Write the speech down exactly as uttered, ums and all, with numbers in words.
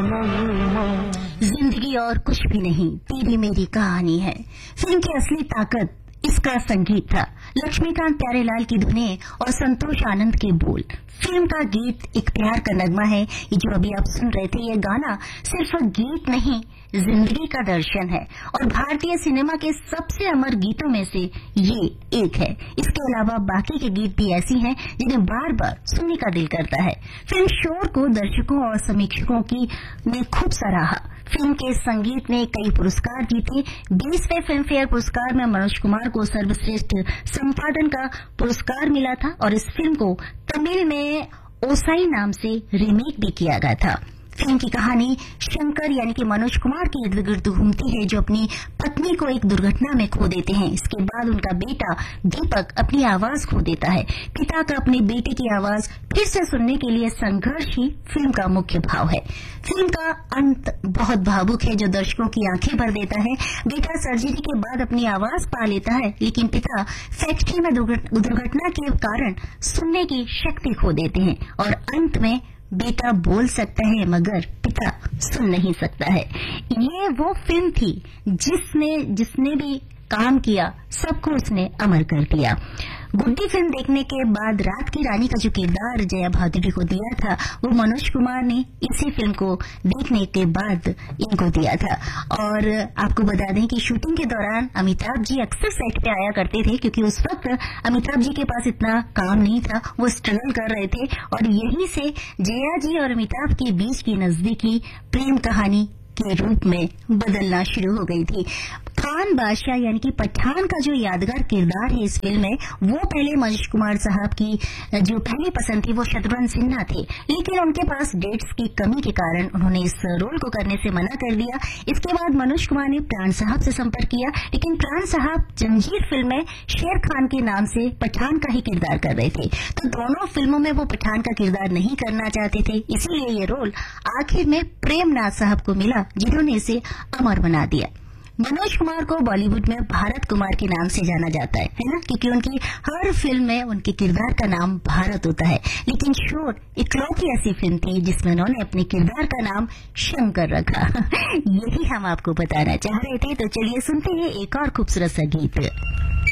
जिंदगी और कुछ भी नहीं, तेरी मेरी कहानी है। फिल्म की असली ताकत इसका संगीत था। लक्ष्मीकांत प्यारेलाल की धुनें और संतोष आनंद के बोल। फिल्म का गीत एक प्यार का नगमा है। ये जो अभी आप सुन रहे थे, ये गाना सिर्फ गीत नहीं, जिंदगी का दर्शन है और भारतीय सिनेमा के सबसे अमर गीतों में से ये एक है। इसके अलावा बाकी के गीत भी ऐसी हैं जिन्हें बार बार सुनने का दिल करता है। फिल्म शोर को दर्शकों और समीक्षकों की ने खूब सराहा। फिल्म के संगीत ने कई पुरस्कार जीते। बीसवें फिल्म फेयर पुरस्कार में मनोज कुमार को सर्वश्रेष्ठ संपादन का पुरस्कार मिला था और इस फिल्म को तमिल में ओसाई नाम से रीमेक भी किया गया था। फिल्म की कहानी शंकर यानी कि मनोज कुमार के इर्द गिर्द घूमती है, जो अपनी पत्नी को एक दुर्घटना में खो देते हैं। इसके बाद उनका बेटा दीपक अपनी आवाज खो देता है। पिता का अपने बेटे की आवाज फिर से सुनने के लिए संघर्ष ही फिल्म का मुख्य भाव है। फिल्म का अंत बहुत भावुक है, जो दर्शकों की आंखें भर देता है। बेटा सर्जरी के बाद अपनी आवाज पा लेता है, लेकिन पिता फैक्ट्री में दुर्घटना के कारण सुनने की शक्ति खो देते हैं और अंत में बेटा बोल सकता है मगर पिता सुन नहीं सकता है। ये वो फिल्म थी जिसने जिसने भी काम किया सबको उसने अमर कर दिया। गुड्डी फिल्म देखने के बाद रात की रानी का जो किरदार जया भादुड़ी को दिया था, वो मनोज कुमार ने इसी फिल्म को देखने के बाद इनको दिया था। और आपको बता दें कि शूटिंग के दौरान अमिताभ जी अक्सर सेट पे आया करते थे, क्योंकि उस वक्त अमिताभ जी के पास इतना काम नहीं था, वो स्ट्रगल कर रहे थे और यहीं से जया जी और अमिताभ के बीच की नजदीकी प्रेम कहानी के रूप में बदलना शुरू हो गई थी। खान बादशाह यानी कि पठान का जो यादगार किरदार है इस फिल्म में, वो पहले मनोज कुमार साहब की जो पहली पसंद थी वो शत्रुघ्न सिन्हा थे, लेकिन उनके पास डेट्स की कमी के कारण उन्होंने इस रोल को करने से मना कर दिया। इसके बाद मनोज कुमार ने प्राण साहब से संपर्क किया, लेकिन प्राण साहब जंजीर फिल्म में शेर खान के नाम से पठान का ही किरदार कर रहे थे, तो दोनों फिल्मों में वो पठान का किरदार नहीं करना चाहते थे। इसीलिए ये रोल आखिर में प्रेमनाथ साहब को मिला, जिन्होंने इसे अमर बना दिया। मनोज कुमार को बॉलीवुड में भारत कुमार के नाम से जाना जाता है, है ना, क्योंकि उनकी हर फिल्म में उनके किरदार का नाम भारत होता है। लेकिन शोर इकलौती ऐसी फिल्म थी जिसमें उन्होंने अपने किरदार का नाम शंकर रखा। यही हम आपको बताना चाह रहे थे, तो चलिए सुनते हैं एक और खूबसूरत सा गीत।